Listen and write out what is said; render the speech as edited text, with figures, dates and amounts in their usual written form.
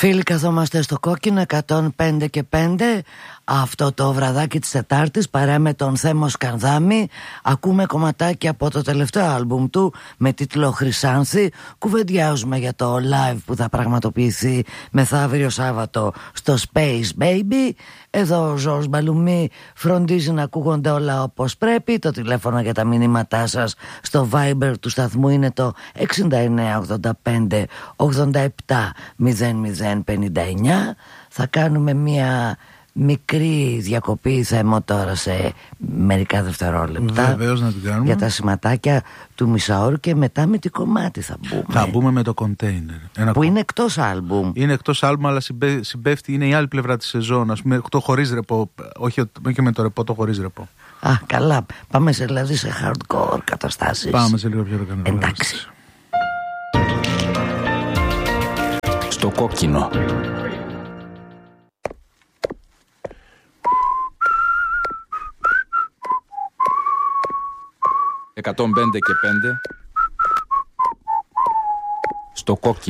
Φίλοι, καθόμαστε στο κόκκινο 105 και 5. Αυτό το βραδάκι της Τετάρτης, παρά με τον Θέμο Σκανδάμη, ακούμε κομματάκι από το τελευταίο άλμπουμ του με τίτλο Χρυσάνθη. Κουβεντιάζουμε για το live που θα πραγματοποιηθεί μεθαύριο Σάββατο στο Space Baby. Εδώ ο Ζόρς Μπαλουμί φροντίζει να ακούγονται όλα όπως πρέπει. Το τηλέφωνο για τα μηνύματά σας στο Viber του σταθμού είναι το 6985 87 0059. Θα κάνουμε μια μικρή διακοπή, Θέμο, τώρα σε μερικά δευτερόλεπτα. Βεβαίως, να την κάνουμε. Για τα σηματάκια του μισάωρου και μετά με τι κομμάτι θα μπούμε. Θα μπούμε με το Container. Που είναι εκτός άλμπουμ. Είναι εκτός άλμπουμ, αλλά συμπέφτει, είναι η άλλη πλευρά της σεζόν. Ας πούμε, το χωρίς ρεπό. Όχι με το ρεπό, το χωρίς ρεπό. Α, καλά. Πάμε δηλαδή σε hardcore καταστάσεις. Πάμε σε λίγο πιο ρεκανό. Εντάξει. Στο κόκκινο. 105 και 5 στο κόκκινο.